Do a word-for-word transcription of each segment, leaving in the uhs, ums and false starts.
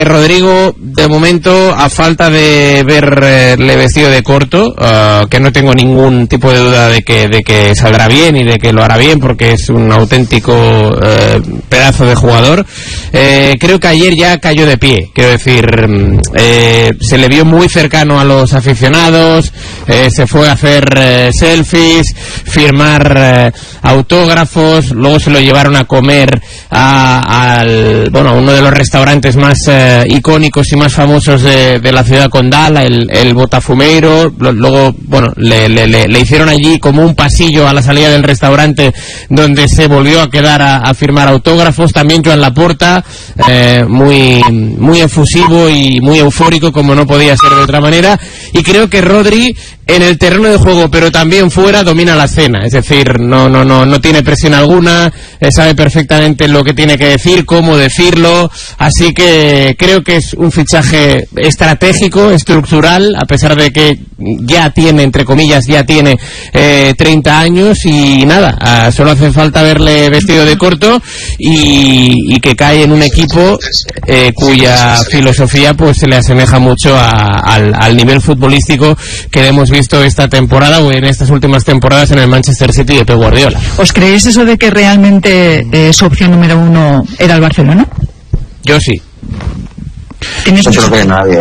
Rodrigo, de momento, a falta de verle vestido de corto, uh, que no tengo ningún tipo de duda de que de que saldrá bien y de que lo hará bien, porque es un auténtico uh, pedazo de jugador, eh, creo que ayer ya cayó de pie. Quiero decir, eh, se le vio muy cercano a los aficionados, eh, se fue a hacer eh, selfies, firmar eh, autógrafos, luego se lo llevaron a comer a, al, bueno, a uno de los restaurantes más eh, icónicos y más famosos de, de la ciudad condal, el, el Botafumeiro. Luego, bueno, le, le, le hicieron allí como un pasillo a la salida del restaurante donde se volvió a quedar a, a firmar autógrafos. También Joan Laporta, eh, muy, muy efusivo y muy eufórico, como no podía ser de otra manera. Y creo que Rodri, en el terreno de juego, pero también fuera, domina la escena. Es decir, no, no, no, no tiene presión alguna, eh, sabe perfectamente lo que tiene que decir, cómo decirlo. Así que creo que es un fichaje estratégico, estructural, a pesar de que ya tiene, entre comillas, ya tiene eh, treinta años y nada, uh, solo hace falta verle vestido de corto y, y que cae en un equipo eh, cuya filosofía pues se le asemeja mucho a, al, al nivel futbolístico que hemos visto esta temporada o en estas últimas temporadas en el Manchester City de Pep Guardiola. ¿Os creéis eso de que realmente eh, su opción número uno era el Barcelona? Yo sí. ¿Tienes no creo que nadie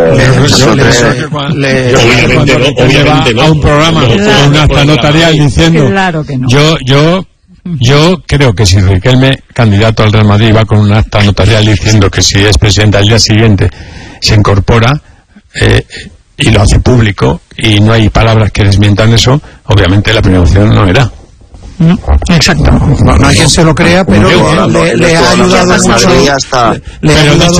obviamente no, a un programa con claro, una acta notarial diciendo claro que no. yo yo yo creo que si Riquelme, candidato al Real Madrid, va con un acta notarial diciendo que si es presidente al día siguiente se incorpora eh, y lo hace público y no hay palabras que desmientan eso, obviamente la primera opción no era. No, exacto. No, no hay quien se lo crea, pero no, le, le, le ha ayudado mucho. Hasta, le, le ha ayudado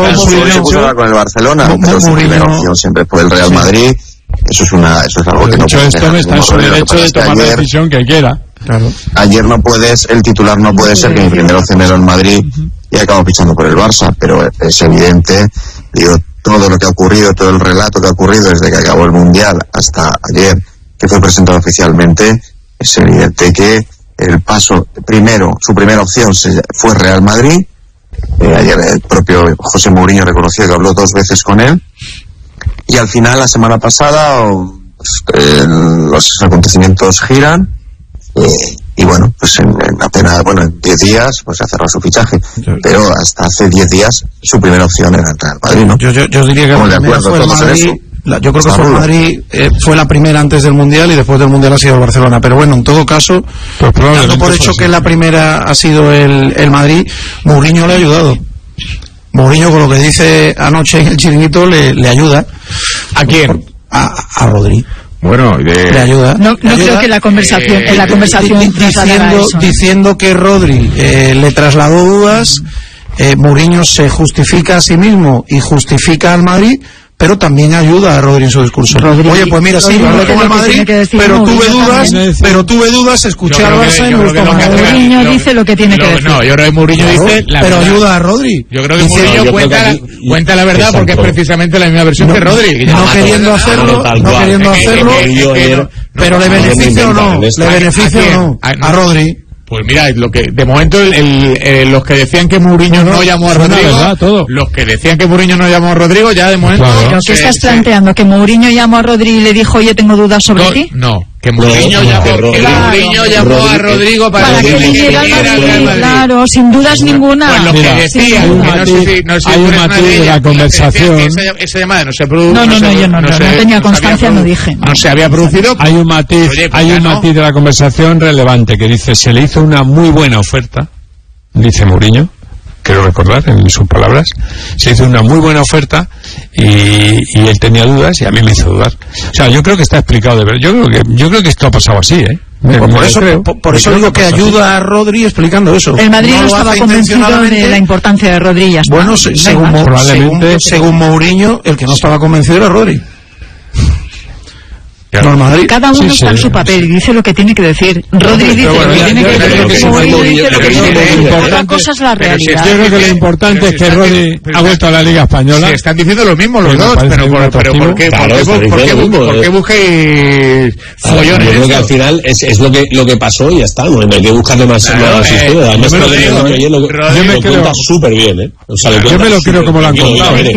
mucho con el Barcelona, pero su primera opción siempre fue el Real Madrid. Eso es una, eso es algo que no puede esto está en su derecho de tomar la decisión que quiera. Claro. Ayer no puedes, el titular no puede ser que mi primera opción era el Madrid y acabo fichando por el Barça, pero es evidente, digo, todo lo que ha ocurrido, todo el relato que ha ocurrido desde que acabó el Mundial hasta ayer que fue presentado oficialmente. Es evidente que el paso primero, su primera opción se, fue Real Madrid. Eh, ayer el propio José Mourinho reconoció que habló dos veces con él. Y al final, la semana pasada, pues, eh, los acontecimientos giran. Eh, y bueno, pues en, en apenas, bueno, en diez días, pues se ha cerrado su fichaje. Pero hasta hace diez días, su primera opción era el Real Madrid, ¿no? Yo, yo, yo diría que de acuerdo fue el Madrid. La, yo creo que fue el Madrid, eh, fue la primera antes del Mundial y después del Mundial ha sido el Barcelona. Pero bueno, en todo caso, pues dando por hecho que la primera ha sido el, el Madrid, Mourinho le ha ayudado. Mourinho, con lo que dice anoche en el chiringuito, le, le ayuda. ¿A quién? A, a Rodri. Bueno, de... le ayuda. No, no ayuda, creo que la conversación, eh, en la conversación di, di, diciendo, eso. diciendo que Rodri eh, le trasladó dudas. eh, Mourinho se justifica a sí mismo y justifica al Madrid, pero también ayuda a Rodri en su discurso. Rodri, Oye, pues mira, sí, hablé con el Madrid, pero tuve dudas, pero tuve dudas, escuché al Barça y me gustó más. Mourinho dice lo que tiene que decir. No, yo creo que Mourinho dice la pero verdad. Ayuda a Rodri. Yo creo que Mourinho cuenta, cuenta la verdad porque es precisamente la misma versión no, que Rodri. No queriendo hacerlo, no queriendo hacerlo, pero le beneficia o no, le beneficia o no a Rodri. Pues mira, lo que de momento el, el, el, los que decían que Mourinho no, no llamó a Rodrigo, verdad, todo. los que decían que Mourinho no llamó a Rodrigo, ya de momento. Claro. ¿Pero qué estás planteando? ¿Que Mourinho llamó a Rodrigo y le dijo, oye, tengo dudas sobre no, ti? No, que Mourinho no, llamó, que Rodrigo, claro. Mourinho llamó Rodrigo, a Rodrigo para, para que viniera al Madrid, Madrid. Claro, sin dudas ninguna. Pues lo Mira, que decía, hay un que no sé si, no sé si hay un matiz de la conversación. Esa, esa llamada no se produjo. No, no, no, yo no, no, no, se, no tenía constancia, no dije. No se había producido. Hay un matiz, Oye, pues hay un no. matiz de la conversación relevante que dice, se le hizo una muy buena oferta, dice Mourinho, quiero recordar en sus palabras, se hizo una muy buena oferta y, y él tenía dudas y a mí me hizo dudar. O sea, yo creo que está explicado de ver. Yo creo que yo creo que esto ha pasado así, ¿eh? Me, Por, me por eso, creo. por, por eso digo que ayuda a Rodri explicando eso. El Madrid no, no estaba convencido de la importancia de Rodri. Ya está. Bueno, se, según, probablemente según, según Mourinho, el que no estaba convencido era Rodri. Claro. No, Madrid. Cada uno sí, está sí, en su papel y dice lo que tiene que decir. Rodri dice bueno, lo que ya, tiene yo que creo decir. que Mourinho sí, dice lo que tiene que decir. Otra cosa es la realidad. Yo creo que lo importante es que Rodri ha vuelto a la Liga Española. Sí, están diciendo lo mismo los dos, pero, por, pero ¿por qué, claro, por qué, por qué, por qué, por qué busquéis follones? Yo creo que al final es, es lo que lo que pasó y ya está, no hay que buscarle más, claro, más eh, historia. Además, yo me lo que creo, lo, yo lo, me lo creo, cuenta súper bien, ¿eh? O sea, lo yo me lo creo como lo han bien, contado.